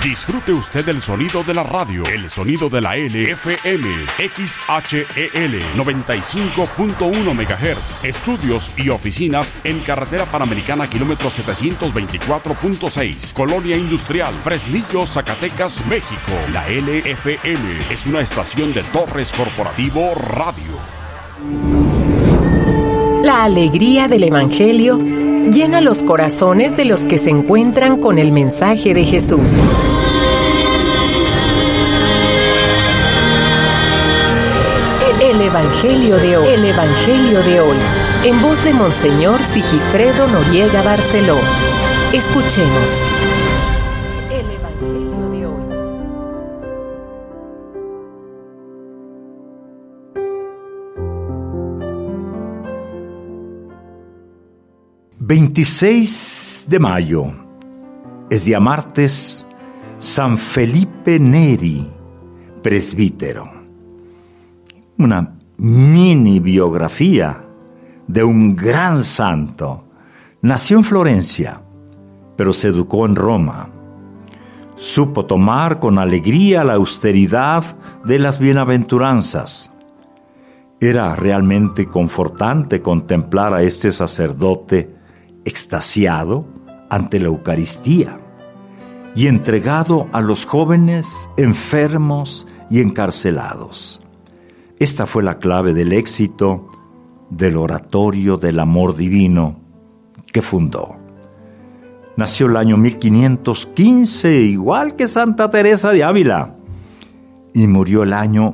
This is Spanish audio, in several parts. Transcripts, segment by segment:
Disfrute usted el sonido de la radio, el sonido de la LFM, XHEL 95.1 MHz. Estudios y oficinas en Carretera Panamericana, kilómetro 724.6, Colonia Industrial, Fresnillo, Zacatecas, México. La LFM es una estación de Torres Corporativo Radio. La alegría del Evangelio llena los corazones de los que se encuentran con el mensaje de Jesús. El Evangelio de hoy. El Evangelio de hoy. En voz de Monseñor Sigifredo Noriega Barceló. Escuchemos. El Evangelio de hoy. 26 de mayo, es día martes, San Felipe Neri, presbítero. Una mini biografía de un gran santo. Nació en Florencia, pero se educó en Roma. Supo tomar con alegría la austeridad de las bienaventuranzas. Era realmente confortante contemplar a este sacerdote extasiado ante la Eucaristía y entregado a los jóvenes enfermos y encarcelados. Esta fue la clave del éxito del oratorio del amor divino que fundó. Nació el año 1515, igual que Santa Teresa de Ávila, y murió el año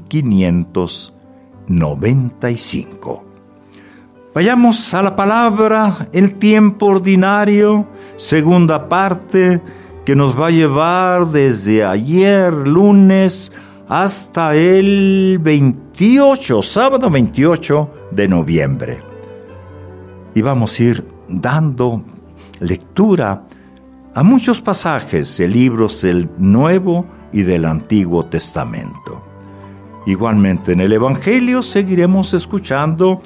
1595. Vayamos a la palabra, el tiempo ordinario, segunda parte, que nos va a llevar desde ayer, lunes, hasta el 28, sábado 28 de noviembre. Y vamos a ir dando lectura a muchos pasajes de libros del Nuevo y del Antiguo Testamento. Igualmente en el Evangelio seguiremos escuchando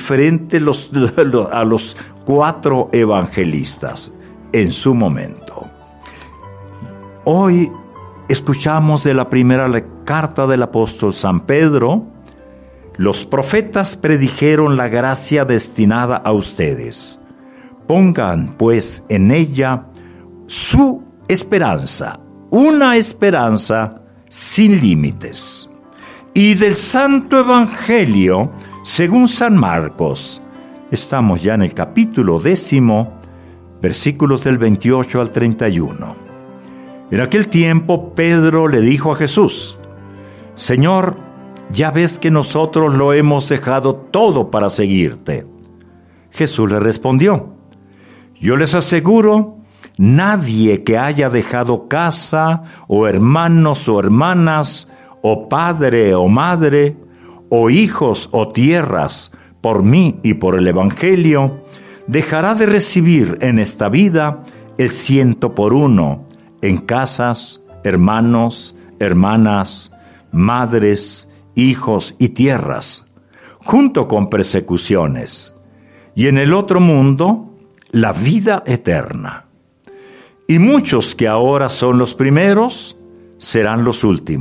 a los 4 evangelistas en su momento. Hoy escuchamos de la primera carta del apóstol San Pedro: los profetas predijeron la gracia destinada a ustedes. Pongan pues en ella su esperanza, una esperanza sin límites. Y del Santo Evangelio, según San Marcos, estamos ya en el capítulo 10, versículos del 28 al 31. En aquel tiempo Pedro le dijo a Jesús: Señor, ya ves que nosotros lo hemos dejado todo para seguirte. Jesús le respondió: yo les aseguro, nadie que haya dejado casa, o hermanos o hermanas, o padre o madre, o hijos o tierras, por mí y por el Evangelio, dejará de recibir en esta vida el 100 en casas, hermanos, hermanas, madres, hijos y tierras, junto con persecuciones, y en el otro mundo la vida eterna. Y muchos que ahora son los primeros serán los últimos.